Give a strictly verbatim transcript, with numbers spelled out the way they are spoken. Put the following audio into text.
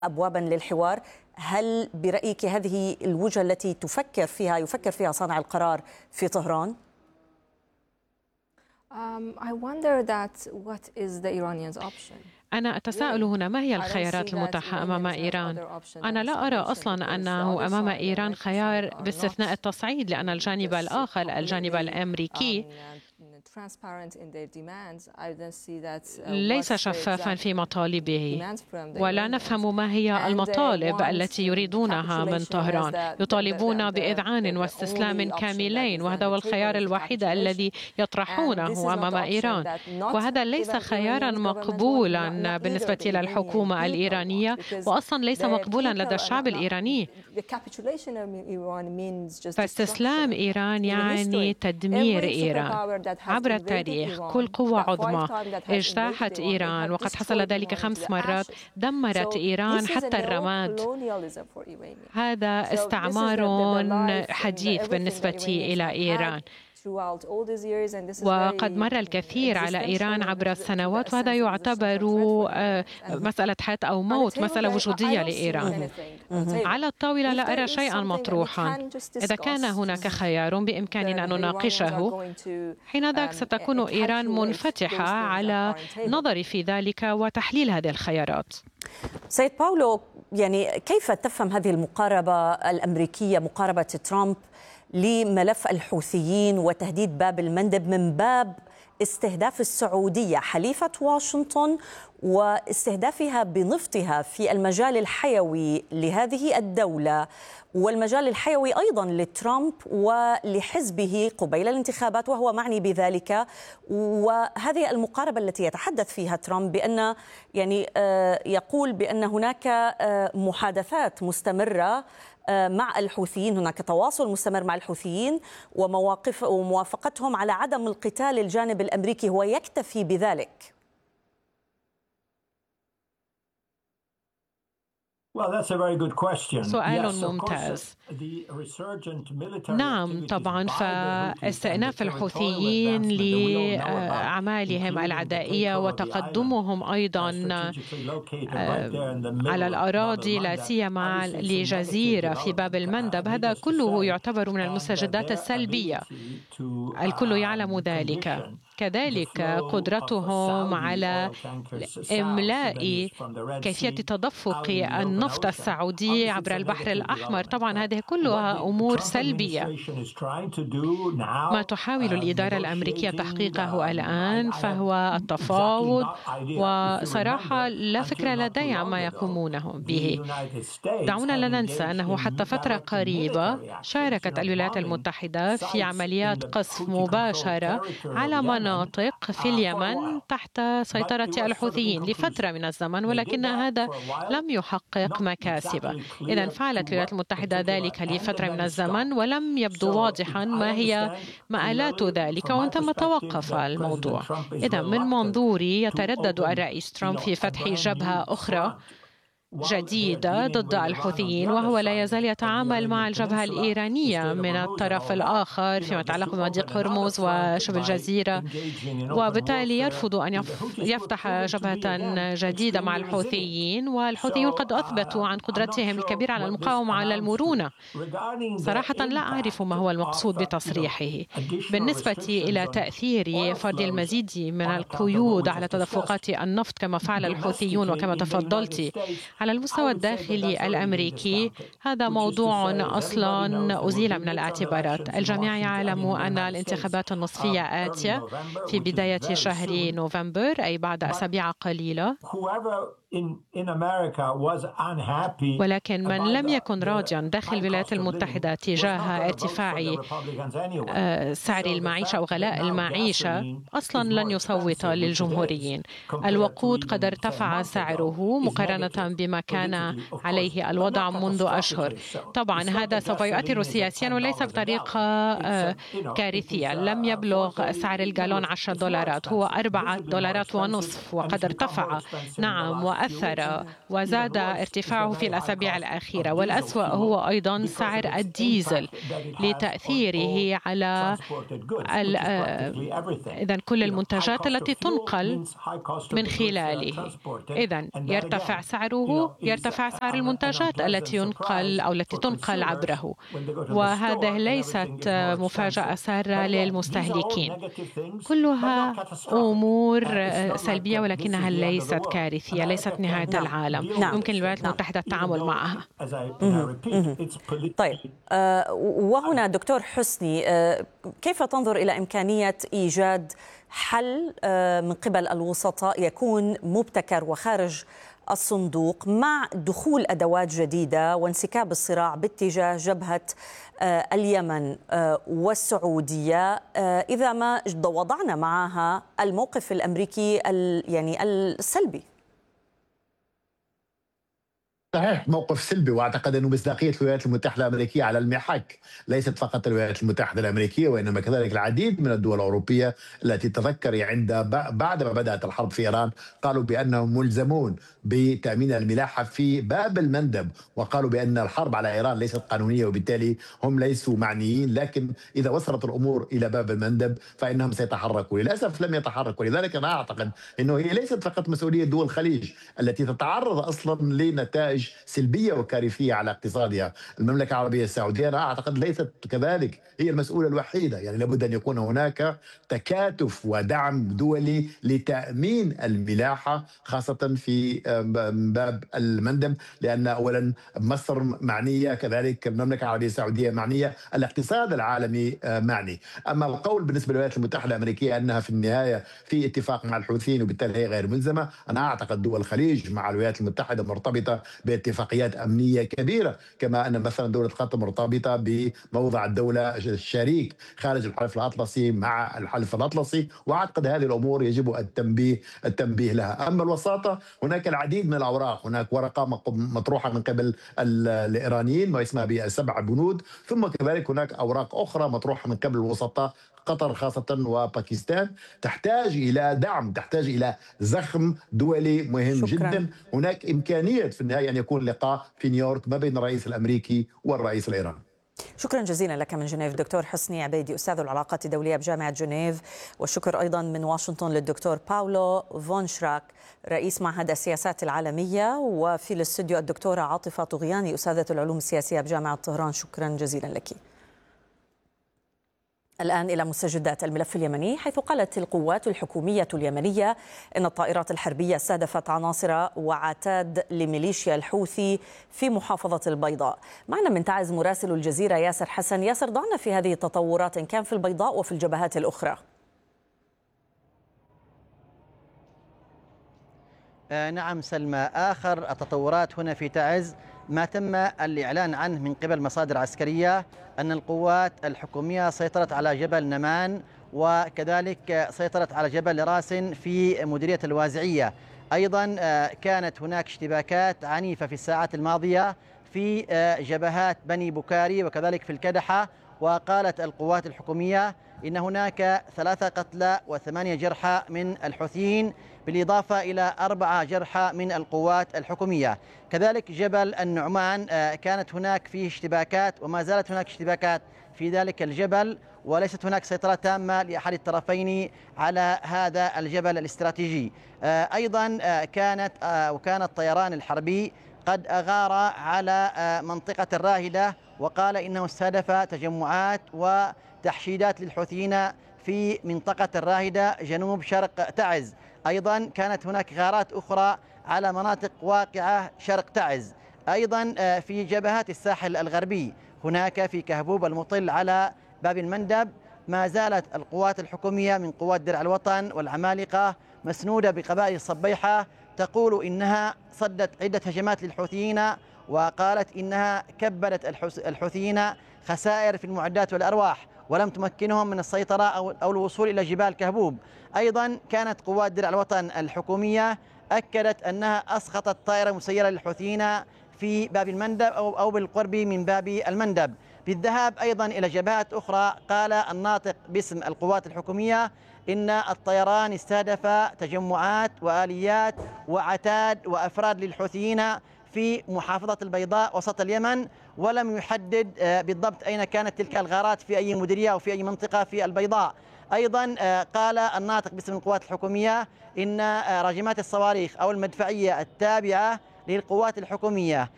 أبوابا للحوار. هل برأيك هذه الوجهة التي تفكر فيها يفكر فيها صانع القرار في طهران؟ Um, I wonder that what is the Iranians option? أنا أتساءل هنا ما هي الخيارات المتاحة أمام إيران؟ أنا لا أرى أصلاً أنه أمام إيران خيار باستثناء التصعيد، لأن الجانب الآخر الجانب الأمريكي ليس شفافاً في مطالبه، ولا نفهم ما هي المطالب التي يريدونها من طهران. يطالبون بإذعان واستسلام كاملين، وهذا هو الخيار الوحيد الذي يطرحونه أمام إيران، وهذا ليس خياراً مقبولاً بالنسبة إلى الحكومة الإيرانية، وأصلا ليس مقبولا لدى الشعب الإيراني. فاستسلام إيران يعني تدمير إيران. عبر التاريخ كل قوة عظمى اجتاحت إيران، وقد حصل ذلك خمس مرات، دمرت إيران حتى الرماد. هذا استعمار حديث بالنسبة إلى إيران، وقد مر الكثير على إيران عبر السنوات، وهذا يعتبر مسألة حياة أو موت، مسألة وجودية لإيران. على الطاولة لا أرى شيئا مطروحا. إذا كان هناك خيار بإمكاننا أن نناقشه، حينذاك ستكون إيران منفتحة على النظر في ذلك وتحليل هذه الخيارات. سيد باولو، يعني كيف تفهم هذه المقاربة الأمريكية، مقاربة ترامب لملف الحوثيين وتهديد باب المندب من باب استهداف السعودية حليفة واشنطن واستهدافها بنفطها في المجال الحيوي لهذه الدولة، والمجال الحيوي أيضا لترامب ولحزبه قبيل الانتخابات وهو معني بذلك؟ وهذه المقاربة التي يتحدث فيها ترامب بأن يعني يقول بأن هناك محادثات مستمرة مع الحوثيين، هناك تواصل مستمر مع الحوثيين ومواقف وموافقتهم على عدم القتال الجانب الأمريكي، هو يكتفي بذلك؟ سؤال ممتاز. نعم طبعا، فاستئناف الحوثيين لأعمالهم العدائية وتقدمهم أيضا على الأراضي لا سيما لجزيرة في باب المندب، هذا كله يعتبر من المستجدات السلبية، الكل يعلم ذلك. كذلك قدرتهم على إملاء كيفية تدفق النفط السعودي عبر البحر الأحمر، طبعا هذه كلها أمور سلبية. ما تحاول الإدارة الأمريكية تحقيقه الآن فهو التفاوض، وصراحة لا فكرة لدي عما يقومونه به. دعونا لا ننسى أنه حتى فترة قريبة شاركت الولايات المتحدة في عمليات قصف مباشرة على مناطق في اليمن تحت سيطرة الحوثيين لفترة من الزمن، ولكن هذا لم يحقق مكاسب. إذن فعلت الولايات المتحدة ذلك لفترة من الزمن ولم يبدو واضحا ما هي مآلات ذلك، ومن ثم توقف الموضوع. إذن من منظوري يتردد الرئيس ترامب في فتح جبهة أخرى جديدة ضد الحوثيين، وهو لا يزال يتعامل مع الجبهة الإيرانية من الطرف الآخر فيما يتعلق بمضيق هرمز وشبه الجزيرة، وبالتالي يرفض أن يفتح جبهة جديدة مع الحوثيين. والحوثيون قد أثبتوا عن قدرتهم الكبيرة على المقاومة على المرونة. صراحة لا أعرف ما هو المقصود بتصريحه. بالنسبة إلى تأثير فرض المزيد من القيود على تدفقات النفط كما فعل الحوثيون وكما تفضلت على المستوى الداخلي الأمريكي، هذا موضوع أصلا أزيل من الاعتبارات. الجميع يعلم أن الانتخابات النصفية آتية في بداية شهر نوفمبر، أي بعد أسابيع قليلة، ولكن من لم يكن راضيا داخل الولايات المتحدة تجاه ارتفاع سعر المعيشة أو غلاء المعيشة أصلا لن يصوت للجمهوريين. الوقود قد ارتفع سعره مقارنة بما كان عليه الوضع منذ أشهر. طبعا هذا سوف يؤثر سياسيا وليس بطريقة كارثية. لم يبلغ سعر الجالون عشرة دولارات، هو أربعة دولارات ونصف، وقد ارتفع نعم، أثر وزاد ارتفاعه في الأسابيع الأخيرة، والأسوأ هو أيضا سعر الديزل لتأثيره على إذن كل المنتجات التي تنقل من خلاله. إذن يرتفع سعره، يرتفع سعر المنتجات التي ينقل أو التي تنقل عبره، وهذا ليست مفاجأة سارة للمستهلكين. كلها أمور سلبية ولكنها ليست كارثية، ليست نهاية العالم. نعم. يمكن للولايات المتحدة التعامل معها. طيب، وهنا دكتور حسني، كيف تنظر إلى إمكانية إيجاد حل من قبل الوسطاء يكون مبتكر وخارج الصندوق مع دخول أدوات جديدة وانسكاب الصراع باتجاه جبهة اليمن والسعودية إذا ما وضعنا معها الموقف الأمريكي يعني السلبي؟ صحيح، موقف سلبي، واعتقد انه مصداقيه الولايات المتحده الامريكيه على المحك، ليست فقط الولايات المتحده الامريكيه وانما كذلك العديد من الدول الاوروبيه التي تذكر عند بعدما بدات الحرب في ايران قالوا بانهم ملزمون بتامين الملاحه في باب المندب، وقالوا بان الحرب على ايران ليست قانونيه وبالتالي هم ليسوا معنيين، لكن اذا وصلت الامور الى باب المندب فانهم سيتحركوا. للاسف لم يتحركوا، لذلك انا اعتقد انه هي ليست فقط مسؤوليه دول الخليج التي تتعرض اصلا لنتائج سلبية وكارثية على اقتصادها. المملكة العربية السعودية أنا أعتقد ليست كذلك هي المسؤولة الوحيدة، يعني لابد أن يكون هناك تكاتف ودعم دولي لتأمين الملاحة خاصة في باب المندب، لأن أولا مصر معنية، كذلك المملكة العربية السعودية معنية، الاقتصاد العالمي معني. أما القول بالنسبة للولايات المتحدة الأمريكية أنها في النهاية في اتفاق مع الحوثيين وبالتالي هي غير ملزمة، أنا أعتقد دول الخليج مع الولايات المتحدة مرتبطة باتفاقيات أمنية كبيرة، كما أن مثلا دولة قطر مرتبطة بموضع الدولة الشريك خارج الحلف الأطلسي مع الحلف الأطلسي، وأعتقد هذه الأمور يجب التنبيه التنبيه لها. أما الوساطة، هناك العديد من الأوراق، هناك ورقة مطروحة من قبل الإيرانيين ما يسمى بسبع بنود، ثم كذلك هناك أوراق أخرى مطروحة من قبل الوسطاء قطر خاصة وباكستان، تحتاج إلى دعم، تحتاج إلى زخم دولي مهم. شكرا. جدا. هناك إمكانية في النهاية أن يكون لقاء في نيويورك ما بين الرئيس الأمريكي والرئيس الإيراني. شكرا جزيلا لك من جنيف دكتور حسني عبيدي، أستاذ العلاقات الدولية بجامعة جنيف، والشكر أيضا من واشنطن للدكتور باولو فون شراك رئيس معهد السياسات العالمية، وفي الاستوديو الدكتورة عاطفة طغياني أستاذة العلوم السياسية بجامعة طهران. شكرا جزيلا لك. الآن إلى مستجدات الملف اليمني، حيث قالت القوات الحكومية اليمنية إن الطائرات الحربية استهدفت عناصر وعتاد لميليشيا الحوثي في محافظة البيضاء. معنا من تعز مراسل الجزيرة ياسر حسن. ياسر، ضعنا في هذه التطورات إن كان في البيضاء وفي الجبهات الأخرى. آه نعم سلمى، آخر التطورات هنا في تعز ما تم الإعلان عنه من قبل مصادر عسكرية أن القوات الحكومية سيطرت على جبل نمان، وكذلك سيطرت على جبل راس في مديرية الوازعية. أيضا كانت هناك اشتباكات عنيفة في الساعات الماضية في جبهات بني بكاري وكذلك في الكدحة، وقالت القوات الحكومية إن هناك ثلاثة قتلى وثمانية جرحى من الحوثيين، بالإضافة إلى أربعة جرحى من القوات الحكومية. كذلك جبل النعمان كانت هناك فيه اشتباكات وما زالت هناك اشتباكات في ذلك الجبل، وليست هناك سيطرة تامة لأحد الطرفين على هذا الجبل الاستراتيجي. أيضا كانت وكان الطيران الحربي قد أغار على منطقة الراهدة وقال إنه استهدف تجمعات وتحشيدات للحوثيين في منطقة الراهدة جنوب شرق تعز. أيضا كانت هناك غارات أخرى على مناطق واقعة شرق تعز. أيضا في جبهات الساحل الغربي هناك في كهبوب المطل على باب المندب ما زالت القوات الحكومية من قوات درع الوطن والعمالقة مسنودة بقبائل الصبيحة تقول إنها صدت عدة هجمات للحوثيين، وقالت إنها كبدت الحوثيين خسائر في المعدات والأرواح ولم تمكنهم من السيطرة أو الوصول إلى جبال كهبوب. أيضا كانت قوات درع الوطن الحكومية أكدت أنها أسقطت طائرة مسيرة للحوثيين في باب المندب أو أو بالقرب من باب المندب. بالذهاب أيضا إلى جبهات أخرى، قال الناطق باسم القوات الحكومية إن الطيران استهدف تجمعات وآليات وعتاد وأفراد للحوثيين في محافظة البيضاء وسط اليمن، ولم يحدد بالضبط أين كانت تلك الغارات، في أي مديرية أو في أي منطقة في البيضاء. أيضا قال الناطق باسم القوات الحكومية إن راجمات الصواريخ أو المدفعية التابعة للقوات الحكومية